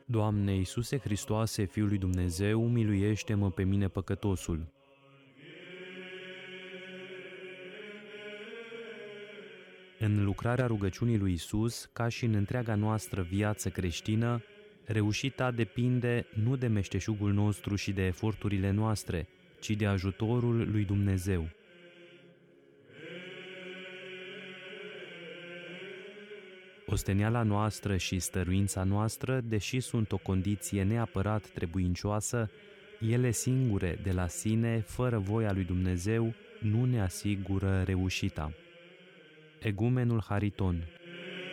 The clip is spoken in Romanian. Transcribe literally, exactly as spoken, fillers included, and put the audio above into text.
Doamne Iisuse Hristoase, Fiul lui Dumnezeu, miluiește-mă pe mine păcătosul. În lucrarea rugăciunii lui Iisus, ca și în întreaga noastră viață creștină, reușita depinde nu de meșteșugul nostru și de eforturile noastre, ci de ajutorul lui Dumnezeu. Osteniala noastră și stăruința noastră, deși sunt o condiție neapărat trebuincioasă, ele singure, de la sine, fără voia lui Dumnezeu, nu ne asigură reușita. Egumenul Hariton,